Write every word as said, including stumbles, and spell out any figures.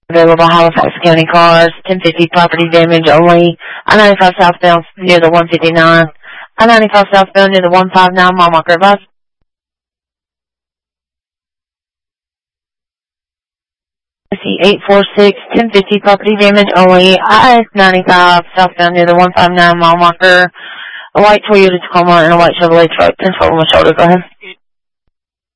Available Halifax County cars, ten fifty property damage only. I ninety-five southbound near the one fifty-nine. I ninety-five southbound near the one fifty-nine mile marker. Advise. I see eight four six, ten fifty property damage only. I ninety-five southbound near the one fifty-nine mile marker. A white Toyota Tacoma and a white Chevrolet truck. ten twelve on my shoulder. Go ahead.